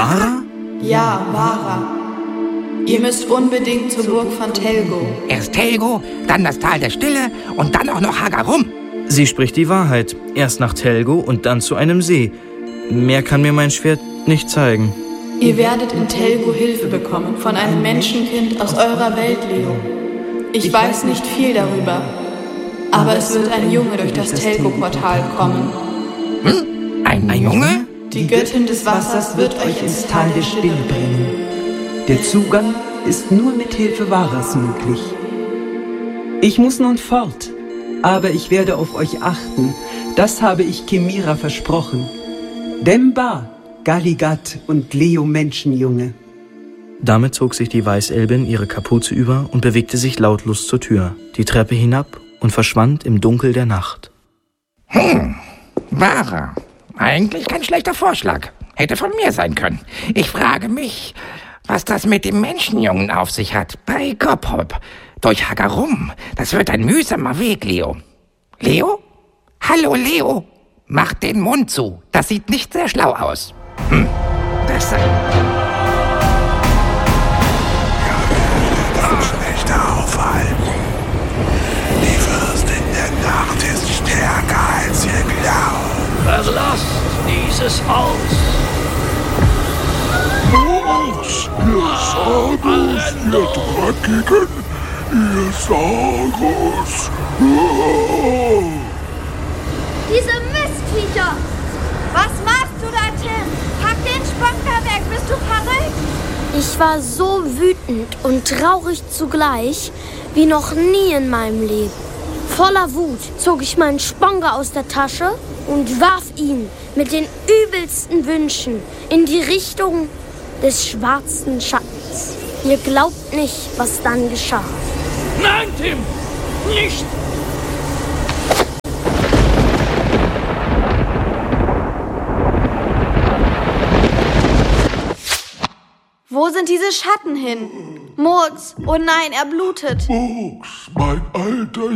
Vara? Ja, Vara. Ihr müsst unbedingt zur Burg von Telgo. Erst Telgo, dann das Tal der Stille und dann auch noch Hagarum. Sie spricht die Wahrheit. Erst nach Telgo und dann zu einem See. Mehr kann mir mein Schwert nicht zeigen. Ihr werdet in Telgo Hilfe bekommen von einem Menschenkind aus eurer Welt, Leo. Ich weiß nicht viel darüber, aber es wird ein Junge durch das Telgo-Portal kommen. Ein Junge? Die Göttin des Wassers wird euch ins Tal der Stille bringen. Der Zugang ist nur mit Hilfe Varas möglich. Ich muss nun fort, aber ich werde auf euch achten. Das habe ich Kemira versprochen. Demba, Galigat und Leo Menschenjunge. Damit zog sich die Weißelbin ihre Kapuze über und bewegte sich lautlos zur Tür, die Treppe hinab und verschwand im Dunkel der Nacht. Vara. Eigentlich kein schlechter Vorschlag. Hätte von mir sein können. Ich frage mich, was das mit dem Menschenjungen auf sich hat. Bei Gophop. Durch Hagarum. Das wird ein mühsamer Weg, Leo. Leo? Hallo, Leo. Mach den Mund zu. Das sieht nicht sehr schlau aus. Das Nicht aufhalten. Die Fürstin der Nacht ist stärker als ihr glaubt. Verlasst dieses Haus! Los, ihr Sagus, ihr Dreckigen, ihr Sagus. Diese Mistviecher! Was machst du da, Tim? Pack den Sponker weg, bist du verrückt? Ich war so wütend und traurig zugleich wie noch nie in meinem Leben. Voller Wut zog ich meinen Sponker aus der Tasche und warf ihn mit den übelsten Wünschen in die Richtung des schwarzen Schattens. Ihr glaubt nicht, was dann geschah. Nein, Tim! Nicht! Wo sind diese Schatten hin? Murks, oh nein, er blutet. Murks, mein alter